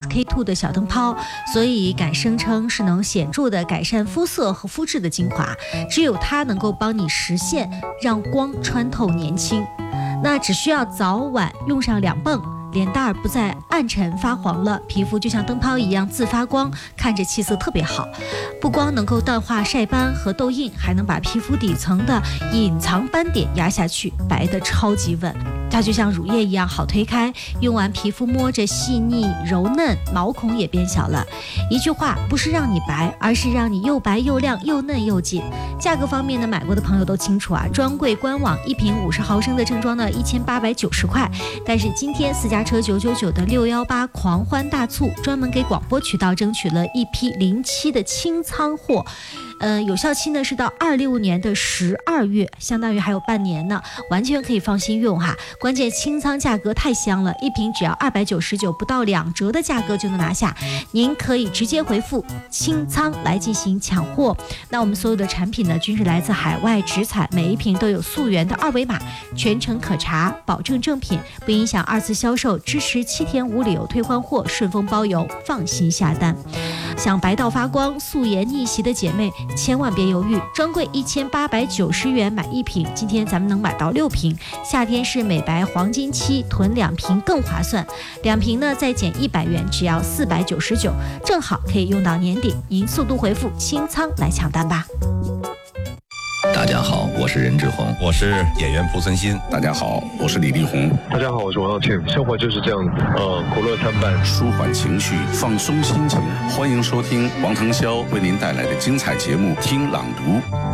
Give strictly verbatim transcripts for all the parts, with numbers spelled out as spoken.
K 二 的小灯泡，所以敢声称是能显著的改善肤色和肤质的精华，只有它能够帮你实现让光穿透年轻。那只需要早晚用上两泵，脸蛋儿不再暗沉发黄了，皮肤就像灯泡一样自发光，看着气色特别好。不光能够淡化晒斑和痘印，还能把皮肤底层的隐藏斑点压下去，白得超级稳。它就像乳液一样好推开，用完皮肤摸着细腻柔嫩，毛孔也变小了。一句话，不是让你白，而是让你又白又亮又嫩又紧。价格方面呢，买过的朋友都清楚啊，专柜官网一瓶五十毫升的正装呢一千八百九十块，但是今天私家车九九九的六一八狂欢大促，专门给广播渠道争取了一批零七的清仓货。呃，有效期呢是到二六年的十二月，相当于还有半年呢，完全可以放心用哈。关键清仓价格太香了，一瓶只要二百九十九，不到两折的价格就能拿下。您可以直接回复清仓来进行抢货。那我们所有的产品呢，均是来自海外直采，每一瓶都有溯源的二维码，全程可查，保证正品，不影响二次销售，支持七天无理由退换货，顺丰包邮，放心下单。想白到发光、素颜逆袭的姐妹，千万别犹豫，专柜一千八百九十元买一瓶，今天咱们能买到六瓶。夏天是美白黄金期，囤两瓶更划算，两瓶呢再减一百元，只要四百九十九，正好可以用到年底。您速度回复清仓来抢单吧。 大家好，我是任志宏， 我是演员濮存昕。 大家好，我是李丽宏。 大家好，我是王耀庆。生活就是这样，呃，苦乐参半， 舒缓情绪，放松心情。欢迎收听王腾霄为您带来的精彩节目《听朗读》。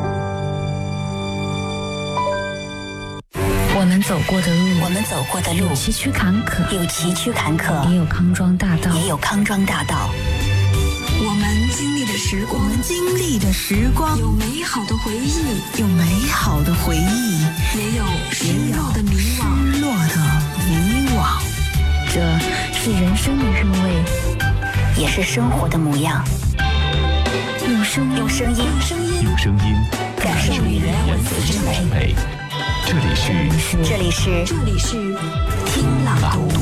我们走过的路， 我们走过的路， 有崎岖坎坷， 有崎岖坎坷， 也有康庄大道， 也有康庄大道。我们经历的时光，我们经历的时光，有美好的回忆， 有美好的回忆， 也有失落的迷惘， 失落的迷惘。 这是人生的韵味， 也是生活的模样。 用声音， 用声音，用声音， 用声音感受语言文字之美。 这里是， 这里是，这里是听朗读。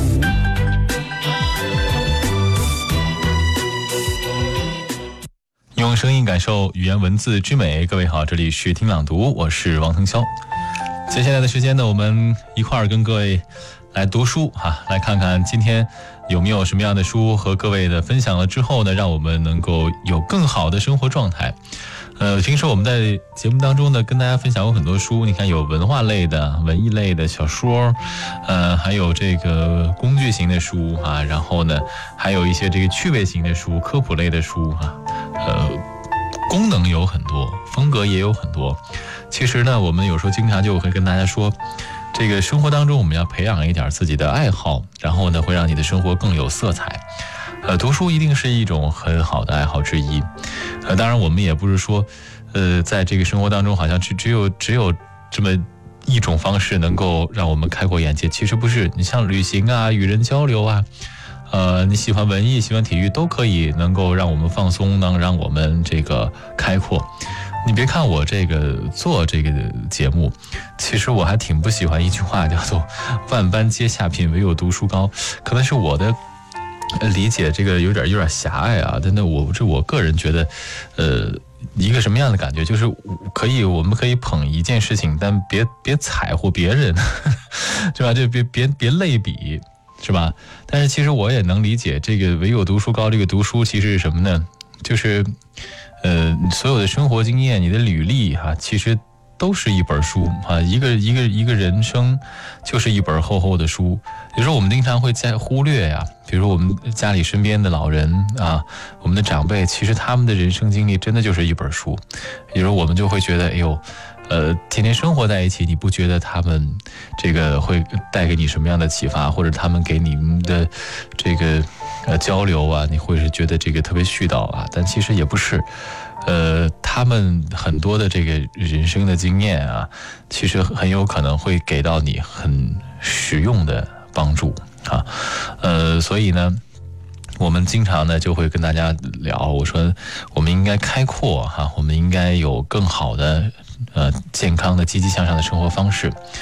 用声音感受语言文字之美。各位好，这里是听朗读，我是王腾霄。接下来的时间呢，我们一块儿跟各位来读书哈，来看看今天有没有什么样的书和各位的分享了之后呢，让我们能够有更好的生活状态。呃，平时我们在节目当中呢，跟大家分享过很多书，你看有文化类的、文艺类的小说，呃，还有这个工具型的书啊，然后呢，还有一些这个趣味型的书、科普类的书啊，呃，功能有很多，风格也有很多。其实呢，我们有时候经常就会跟大家说，这个生活当中我们要培养一点自己的爱好，然后呢，会让你的生活更有色彩。呃，读书一定是一种很好的爱好之一。呃，当然我们也不是说，呃，在这个生活当中好像只只有只有这么一种方式能够让我们开阔眼界。其实不是，你像旅行啊、与人交流啊，呃，你喜欢文艺、喜欢体育，都可以能够让我们放松，能让我们这个开阔。你别看我这个做这个节目，其实我还挺不喜欢一句话，叫做“万般皆下品，唯有读书高”。可能是我的理解这个有点有点狭隘啊，但那我这我个人觉得，呃，一个什么样的感觉，就是可以我们可以捧一件事情，但别别踩乎别人，是吧？就别别别类比，是吧？但是其实我也能理解这个唯有读书高，这个读书其实是什么呢？就是呃，所有的生活经验，你的履历哈、啊，其实都是一本书啊，一个一个一个人生就是一本厚厚的书。有时候我们经常会在忽略呀、啊，比如说我们家里身边的老人啊，我们的长辈，其实他们的人生经历真的就是一本书。有时候我们就会觉得，哎呦，呃，天天生活在一起，你不觉得他们这个会带给你什么样的启发，或者他们给你们的这个呃交流啊，你会是觉得这个特别絮叨啊？但其实也不是。呃，他们很多的这个人生的经验啊，其实很有可能会给到你很实用的帮助啊。呃，所以呢，我们经常呢就会跟大家聊，我说我们应该开阔哈、啊，我们应该有更好的呃健康的积极向上的生活方式。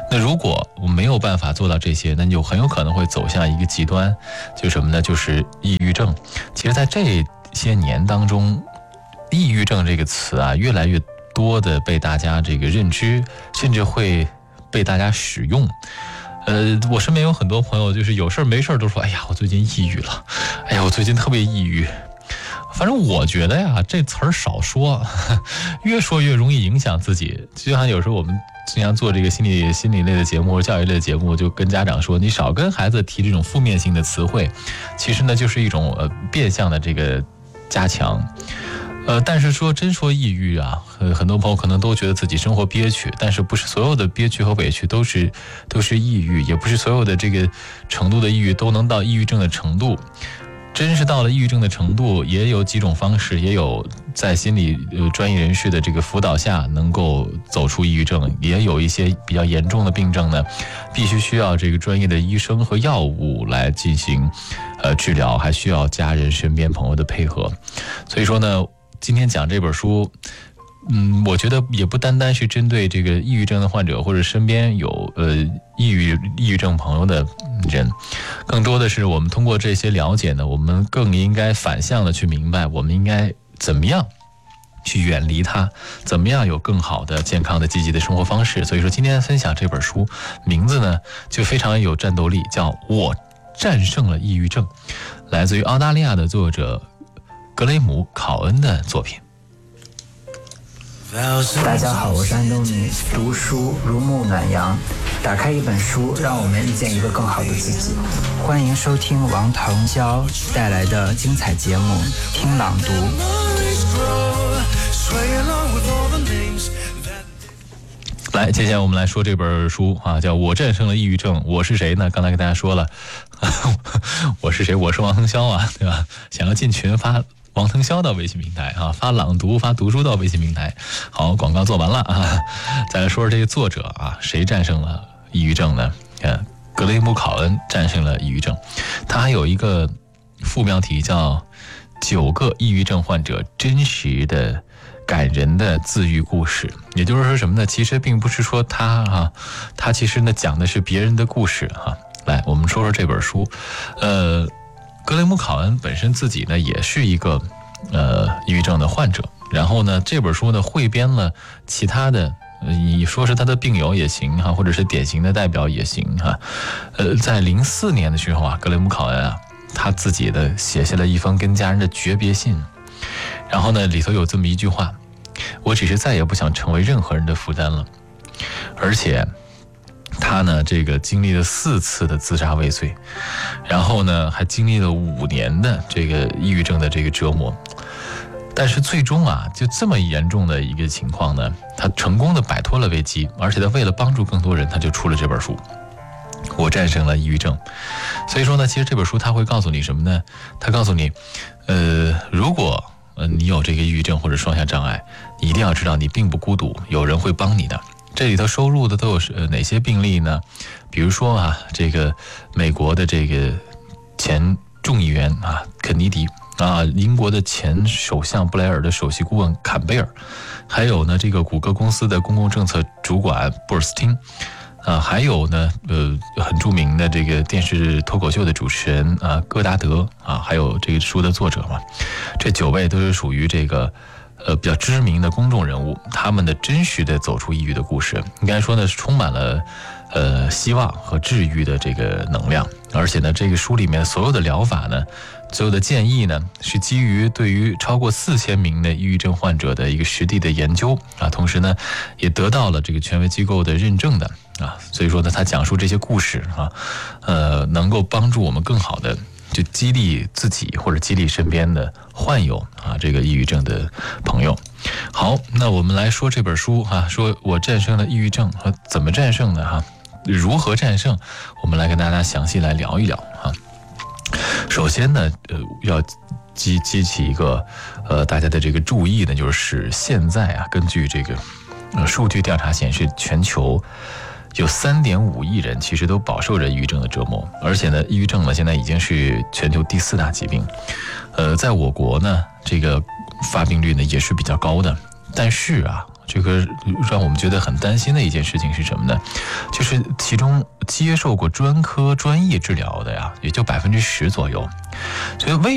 那如果我没有办法做到这些，那就很有可能会走向一个极端，就是什么呢？就是抑郁症。其实在这些年当中，抑郁症这个词啊，越来越多的被大家这个认知，甚至会被大家使用。呃，我身边有很多朋友，就是有事没事都说，哎呀，我最近抑郁了，哎呀，我最近特别抑郁。反正我觉得呀，这词儿少说，越说越容易影响自己。就像有时候我们经常做这个心理心理类的节目或者教育类的节目，就跟家长说，你少跟孩子提这种负面性的词汇，其实呢就是一种呃变相的这个加强。呃，但是说真说抑郁啊，呃，很多朋友可能都觉得自己生活憋屈，但是不是所有的憋屈和委屈都是都是抑郁，也不是所有的这个程度的抑郁都能到抑郁症的程度。真是到了抑郁症的程度，也有几种方式，也有在心理呃专业人士的这个辅导下能够走出抑郁症，也有一些比较严重的病症呢，必须需要这个专业的医生和药物来进行呃治疗，还需要家人身边朋友的配合。所以说呢，今天讲这本书，嗯，我觉得也不单单是针对这个抑郁症的患者或者身边有呃抑郁抑郁症朋友的人，更多的是我们通过这些了解呢，我们更应该反向的去明白，我们应该怎么样去远离它，怎么样有更好的健康的积极的生活方式。所以说今天分享这本书名字呢就非常有战斗力，叫我战胜了抑郁症，来自于澳大利亚的作者格雷姆·考恩的作品。 大家好，我是安东尼。读书如沐暖阳，打开一本书，让我们遇见一个更好的自己。欢迎收听王腾霄带来的精彩节目《听朗读》。 来，接下来我们来说这本书啊，叫《我战胜了抑郁症》。我是谁呢？刚才跟大家说了，我是谁？我是王腾霄啊，对吧？想要进群发王腾霄到微信平台啊，发朗读发读书到微信平台。好，广告做完了啊，再来说说这个作者啊，谁战胜了抑郁症呢？呃，格雷姆·考恩战胜了抑郁症。他还有一个副标题叫九个抑郁症患者真实的感人的自愈故事。也就是说什么呢？其实并不是说他啊，他其实呢讲的是别人的故事啊。来，我们说说这本书，呃。格雷姆·考恩本身自己呢也是一个呃抑郁症的患者，然后呢这本书呢汇编了其他的，呃、你说是他的病友也行哈，或者是典型的代表也行哈。呃，在零四年的时候啊，格雷姆·考恩啊他自己的写下了一封跟家人的诀别信，然后呢里头有这么一句话：我只是再也不想成为任何人的负担了。而且他呢这个经历了四次的自杀未遂，然后呢还经历了五年的这个抑郁症的这个折磨，但是最终啊就这么严重的一个情况呢，他成功的摆脱了危机，而且他为了帮助更多人，他就出了这本书我战胜了抑郁症。所以说呢，其实这本书他会告诉你什么呢？他告诉你呃如果呃你有这个抑郁症或者双向障碍，你一定要知道你并不孤独，有人会帮你的。这里头收录的都有呃哪些病例呢？比如说啊，这个美国的这个前众议员啊肯尼迪啊，英国的前首相布莱尔的首席顾问坎贝尔，还有呢这个谷歌公司的公共政策主管布尔斯汀啊，还有呢呃很著名的这个电视脱口秀的主持人啊戈达德啊，还有这个书的作者嘛，这九位都是属于这个呃，比较知名的公众人物，他们的真实的走出抑郁的故事，应该说呢，是充满了呃希望和治愈的这个能量。而且呢，这个书里面所有的疗法呢，所有的建议呢，是基于对于超过四千名的抑郁症患者的一个实地的研究啊，同时呢，也得到了这个权威机构的认证的啊。所以说呢，他讲述这些故事啊，呃，能够帮助我们更好的就激励自己或者激励身边的患有啊这个抑郁症的朋友。好，那我们来说这本书啊，说我战胜了抑郁症和怎么战胜的哈、啊，如何战胜，我们来跟大家详细来聊一聊啊。首先呢，呃，要激激起一个呃大家的这个注意呢，就是现在啊，根据这个呃数据调查显示，全球有 三点五亿人其实都饱受着抑郁症的折磨，而且呢，抑郁症呢现在已经是全球第四大疾病。呃，在我国呢，这个发病率呢也是比较高的。但是啊， 这个让我们觉得很担心的一件事情是什么呢？就是其中接受过专科专业治疗的呀，也就百分之十左右。所以为